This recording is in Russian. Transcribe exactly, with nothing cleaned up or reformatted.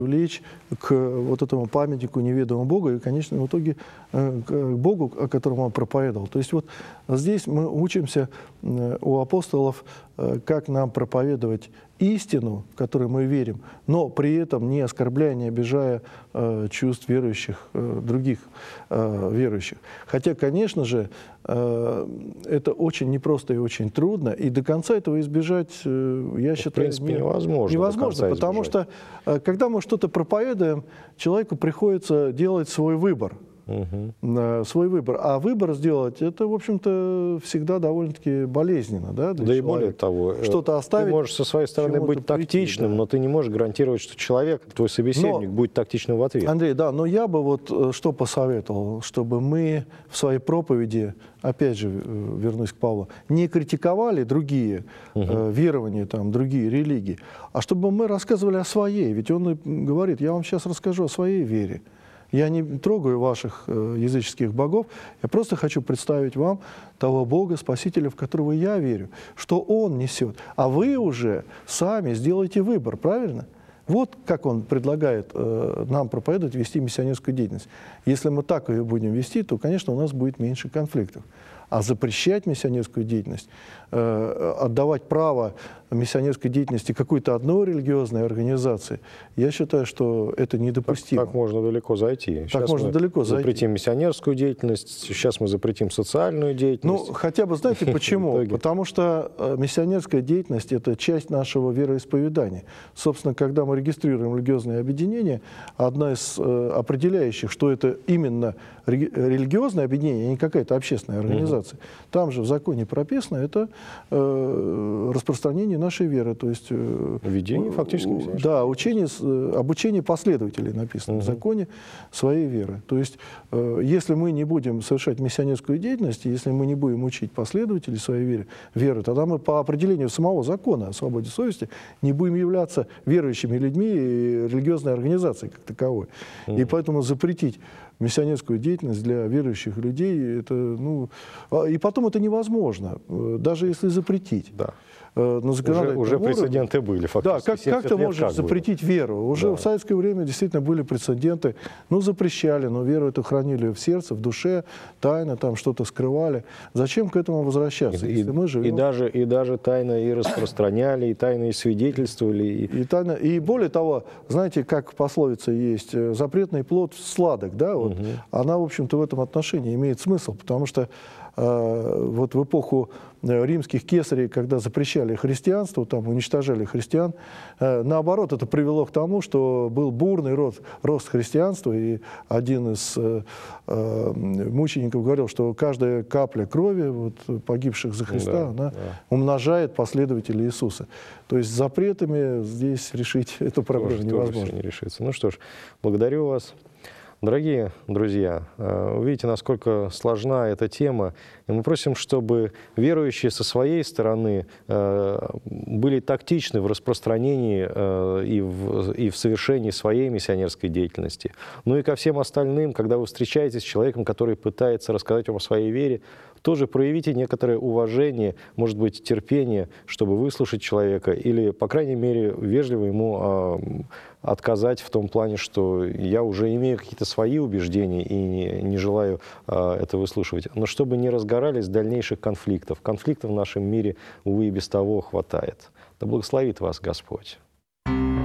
влечь к вот этому памятнику неведомого Бога и, конечно, в итоге к Богу, о котором он проповедовал. То есть вот здесь мы учимся у апостолов, как нам проповедовать истину, в которую мы верим, но при этом не оскорбляя, не обижая э, чувств верующих, э, других э, верующих. Хотя, конечно же, э, это очень непросто и очень трудно, и до конца этого избежать, э, я в считаю, принципе, не, невозможно. невозможно, потому избежать. что, э, когда мы что-то проповедуем, человеку приходится делать свой выбор. Угу. Свой выбор. А выбор сделать, это, в общем-то, всегда довольно-таки болезненно. Да, для да человека. И более того, что-то оставить, ты можешь со своей стороны быть тактичным, прийти, да. но ты не можешь гарантировать, что человек, твой собеседник, но, будет тактичным в ответ. Андрей, да, но я бы вот что посоветовал, чтобы мы в своей проповеди, опять же, вернусь к Павлу, не критиковали другие угу. э, верования, там, другие религии, а чтобы мы рассказывали о своей. Ведь он говорит, я вам сейчас расскажу о своей вере. Я не трогаю ваших э, языческих богов, я просто хочу представить вам того Бога, Спасителя, в которого я верю, что Он несет. А вы уже сами сделаете выбор, правильно? Вот как Он предлагает э, нам проповедовать, вести миссионерскую деятельность. Если мы так ее будем вести, то, конечно, у нас будет меньше конфликтов. А запрещать миссионерскую деятельность, э, отдавать право миссионерской деятельности какой-то одной религиозной организации, я считаю, что это недопустимо. Так, так можно далеко зайти. Так сейчас можно мы далеко зайти. запретим миссионерскую деятельность, сейчас мы запретим социальную деятельность. Ну, хотя бы, знаете почему? Потому что миссионерская деятельность – это часть нашего вероисповедания. Собственно, когда мы регистрируем религиозные объединения, одна из определяющих, что это именно религиозное объединение, а не какая-то общественная организация, там же в законе прописано, это э, распространение нашей веры. То есть, э, Введение фактически. Да, учение, обучение последователей написано угу. в законе своей веры. То есть, э, если мы не будем совершать миссионерскую деятельность, если мы не будем учить последователей своей веры, веры, тогда мы по определению самого закона о свободе совести не будем являться верующими людьми и религиозной организацией как таковой. Угу. И поэтому запретить миссионерскую деятельность для верующих людей, это, ну, и потом это невозможно, даже если запретить. Да. На уже уже прецеденты были, фактически. Да, как, как ты можешь как запретить было? веру? Уже да. в советское время действительно были прецеденты, ну, запрещали, но веру эту хранили в сердце, в душе, тайно там что-то скрывали. Зачем к этому возвращаться, и, если мы живем? И даже, и даже тайно и распространяли, и тайно и свидетельствовали. И... И, тайно, и более того, знаете, как пословица есть, запретный плод сладок, да, вот, угу. она, в общем-то, в этом отношении имеет смысл, потому что э, вот в эпоху римских кесарей, когда запрещали христианство, там уничтожали христиан, э, наоборот, это привело к тому, что был бурный рост, рост христианства, и один из э, э, мучеников говорил, что каждая капля крови вот, погибших за Христа, да, она да. умножает последователей Иисуса. То есть с запретами здесь решить эту проблему тоже, невозможно. Тоже не решится. Ну что ж, благодарю вас. Дорогие друзья, вы видите, насколько сложна эта тема, и мы просим, чтобы верующие со своей стороны были тактичны в распространении и в, и в совершении своей миссионерской деятельности. Ну и ко всем остальным, когда вы встречаетесь с человеком, который пытается рассказать вам о своей вере, тоже проявите некоторое уважение, может быть, терпение, чтобы выслушать человека или, по крайней мере, вежливо ему э, отказать в том плане, что я уже имею какие-то свои убеждения и не, не желаю э, это выслушивать. Но чтобы не разгорались дальнейших конфликтов. Конфликтов в нашем мире, увы, и без того хватает. Да благословит вас Господь.